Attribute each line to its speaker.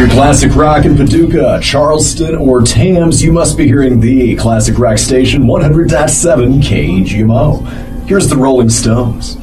Speaker 1: your classic rock in Paducah, Charleston, or Tams, you must be hearing the classic rock station 100.7 KGMO. Here's the Rolling Stones.